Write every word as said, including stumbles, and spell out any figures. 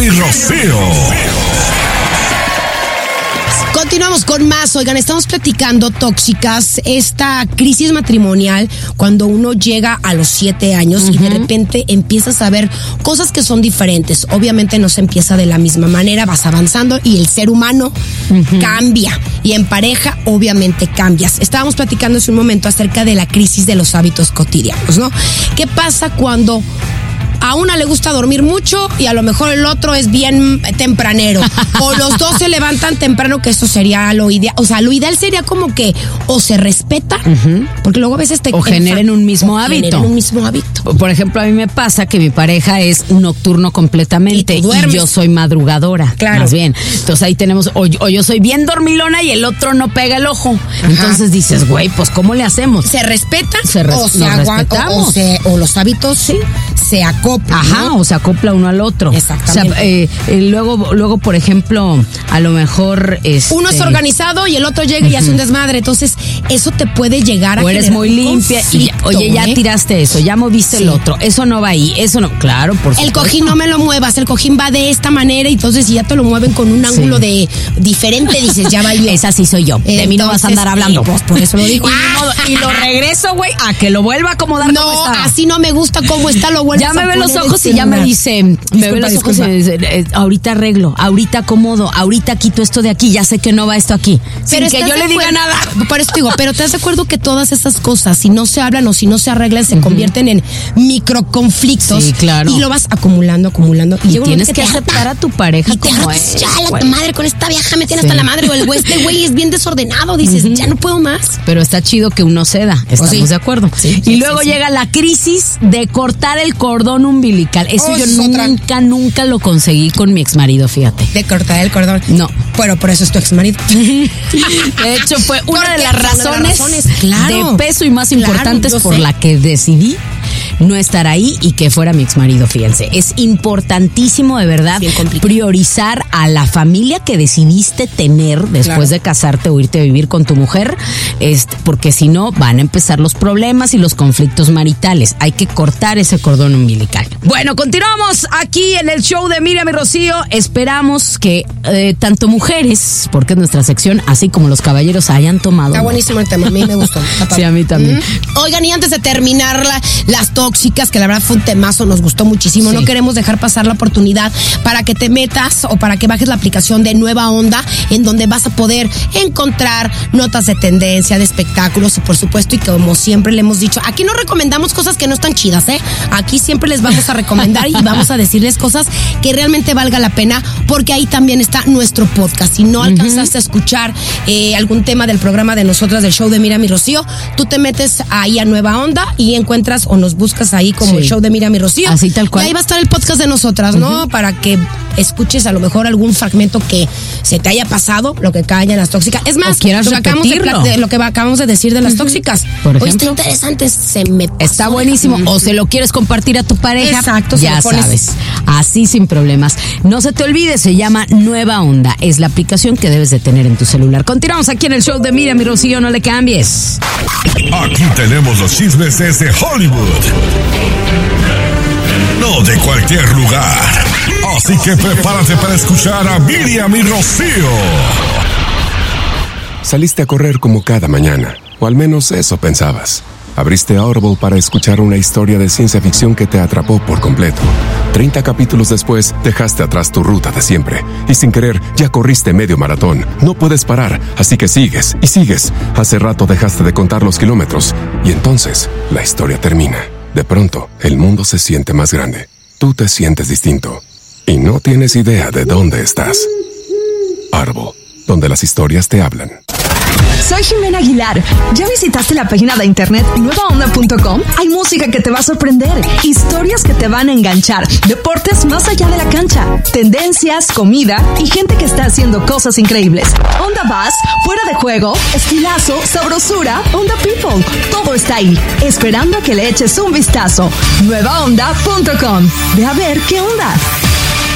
y Rocío. Continuamos con más. Oigan, estamos platicando, tóxicas, esta crisis matrimonial cuando uno llega a los siete años uh-huh. y de repente empiezas a ver cosas que son diferentes. Obviamente no se empieza de la misma manera, vas avanzando y el ser humano uh-huh. cambia. Y en pareja, obviamente, cambias. Estábamos platicando hace un momento acerca de la crisis de los hábitos cotidianos, ¿no? ¿Qué pasa cuando a una le gusta dormir mucho y a lo mejor el otro es bien tempranero? O los dos se levantan temprano, que eso sería lo ideal. O sea, lo ideal sería como que o se respetan, uh-huh. porque luego a veces te... O generen un mismo o hábito. Generen un mismo hábito. Por ejemplo, a mí me pasa que mi pareja es nocturno completamente y, y yo soy madrugadora. Claro. Más bien. Entonces ahí tenemos, o, o yo soy bien dormilona y el otro no pega el ojo. Ajá. Entonces dices, güey, pues ¿cómo le hacemos? ¿Se respetan? Se res- o se aguantan. O, o, se, o los hábitos sí. se acoplan. Ajá, ¿no? O se acopla uno al otro. Exactamente. O sea, eh, eh, luego, luego, por ejemplo, a lo mejor... Este... uno es organizado y el otro llega y uh-huh. hace un desmadre. Entonces, eso te puede llegar a... O eres muy limpia y ya, oye, ya ¿eh? tiraste eso, ya moviste sí. el otro. Eso no va ahí, eso no... Claro, por supuesto. El cojín no me lo muevas, el cojín va de esta manera, entonces si ya te lo mueven con un ángulo sí. de diferente, dices, ya valió. Esa sí soy yo. De entonces, mí no vas a andar hablando. Eh, pues por eso lo digo. Y, y lo regreso, güey, a que lo vuelva a acomodar no, como está. Así no me gusta cómo está, lo vuelves ya me a ve los ojos y ya me dice, disculpa, me ve los ojos disculpa. y me dice, eh, ahorita arreglo, ahorita acomodo, ahorita quito esto de aquí, ya sé que no va esto aquí. Pero sin que yo le diga nada. Por eso digo, pero ¿te das de acuerdo que todas esas cosas, si no se hablan o si no se arreglan, se uh-huh. convierten en microconflictos? Sí, claro. Y lo vas acumulando, acumulando. Y, y tienes que, que aceptar a tu pareja y como te es. Ya, la bueno. madre con esta vieja me tiene sí. hasta la madre. O el güey, este güey es bien desordenado. Dices, uh-huh. ya no puedo más. Pero está chido que uno ceda. Estamos oh, sí. de acuerdo. Sí, y sí, luego sí, sí. llega la crisis de cortar el cordón umbilical. Eso oh, yo es nunca, otra. nunca lo conseguí con mi exmarido, fíjate. De cortar el cordón. No. Bueno, por eso es tu exmarido. De hecho, fue una de las razones, de, las razones claro. de peso y más claro, importantes por sé. la que decidí no estar ahí y que fuera mi exmarido, fíjense. Es importantísimo, de verdad, priorizar a la familia que decidiste tener después claro. de casarte o irte a vivir con tu mujer, este, porque si no van a empezar los problemas y los conflictos maritales. Hay que cortar ese cordón umbilical. Bueno, continuamos aquí en el show de Miriam y Rocío. Esperamos que eh, tanto mujeres, porque es nuestra sección, así como los caballeros hayan tomado. Está buenísimo el tema, a mí me gustó. Sí, a mí también. ¿Mm? Oigan, y antes de terminar la, las tóxicas, que la verdad fue un temazo, nos gustó muchísimo, sí. no queremos dejar pasar la oportunidad para que te metas o para que bajes la aplicación de Nueva Onda, en donde vas a poder encontrar notas de tendencia, de espectáculos y por supuesto, y como siempre le hemos dicho, aquí no recomendamos cosas que no están chidas, ¿eh? Aquí siempre les vamos a recomendar y vamos a decirles cosas que realmente valga la pena, porque ahí también está nuestro podcast. Si no alcanzaste uh-huh. a escuchar eh, algún tema del programa de nosotras, del show de Miriam y Rocío, tú te metes ahí a Nueva Onda y encuentras o nos buscas ahí como sí. el show de Miriam y Rocío. Así tal cual. Y ahí va a estar el podcast de nosotras, ¿no? Uh-huh. Para que escuches a lo mejor algún fragmento que se te haya pasado, lo que cae en las tóxicas. Es más, lo que, acabamos de, de, lo que acabamos de decir de las uh-huh. tóxicas. Por ejemplo, hoy está interesante, se me pasó. Está buenísimo. Uh-huh. O se lo quieres compartir a tu pareja. Exacto, ya sabes. Así sin problemas. No se te olvide, se llama Nueva Onda. Es la aplicación que debes de tener en tu celular. Continuamos aquí en el show de Miriam y Rocío, no le cambies. Aquí tenemos los chismes desde Hollywood. No de cualquier lugar. Así que prepárate para escuchar a Miriam y Rocío. Saliste a correr como cada mañana, o al menos eso pensabas. Abriste Audible para escuchar una historia de ciencia ficción que te atrapó por completo. Treinta capítulos después, dejaste atrás tu ruta de siempre. Y sin querer, ya corriste medio maratón. No puedes parar, así que sigues y sigues. Hace rato dejaste de contar los kilómetros. Y entonces, la historia termina. De pronto, el mundo se siente más grande. Tú te sientes distinto. Y no tienes idea de dónde estás. Audible, donde las historias te hablan. Soy Jimena Aguilar. ¿Ya visitaste la página de internet nueva onda punto com? Hay música que te va a sorprender, historias que te van a enganchar, deportes más allá de la cancha, tendencias, comida y gente que está haciendo cosas increíbles. Onda Bass, fuera de juego, estilazo, sabrosura, Onda People. Todo está ahí, esperando a que le eches un vistazo. nueva onda punto com. Ve a ver qué onda.